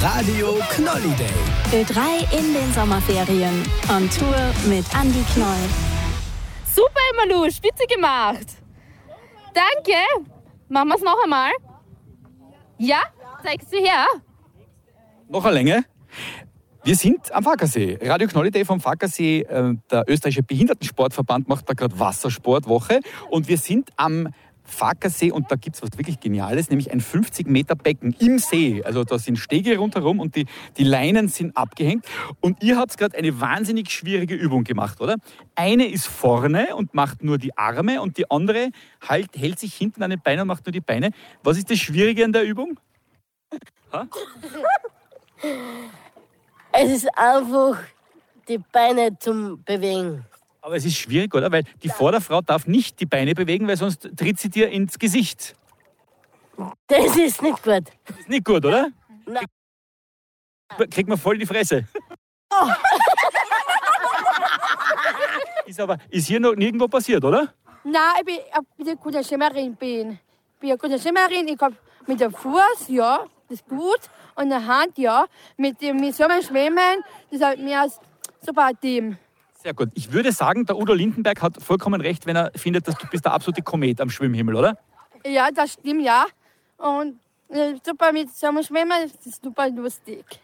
Radio Knolli Day. Ö3 in den Sommerferien. On Tour mit Andi Knoll. Super, Malu, spitze gemacht. Danke. Machen wir es noch einmal? Ja? Zeigst du her? Noch eine Länge. Wir sind am Fackersee. Radio Knolli Day vom Fackersee. Der österreichische Behindertensportverband macht da gerade Wassersportwoche. Und wir sind am Fackersee und da gibt es was wirklich Geniales, nämlich ein 50-Meter-Becken im See. Also da sind Stege rundherum und die Leinen sind abgehängt. Und ihr habt gerade eine wahnsinnig schwierige Übung gemacht, oder? Eine ist vorne und macht nur die Arme und die andere hält sich hinten an den Beinen und macht nur die Beine. Was ist das Schwierige an der Übung? Es ist einfach, die Beine zum Bewegen. Aber es ist schwierig, oder? Weil die Vorderfrau darf nicht die Beine bewegen, weil sonst tritt sie dir ins Gesicht. Das ist nicht gut. Das ist nicht gut, oder? Nein. Kriegt man voll die Fresse. Oh. Ist hier noch nirgendwo passiert, oder? Nein, ich bin eine gute Schwimmerin. Ich habe mit dem Fuß, ja, das ist gut. Und der Hand, ja. Mit so einem Schwimmen, das hat mir als super Team. Sehr gut. Ich würde sagen, der Udo Lindenberg hat vollkommen recht, wenn er findet, dass du bist der absolute Komet am Schwimmhimmel, oder? Ja, das stimmt, ja. Und super mit so einem Schwimmen, das ist super lustig.